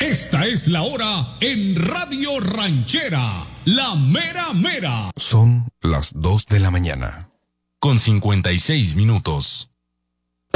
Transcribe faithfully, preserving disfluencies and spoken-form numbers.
Esta es la hora en Radio Ranchera, la mera mera. Son las dos de la mañana. Con cincuenta y seis minutos.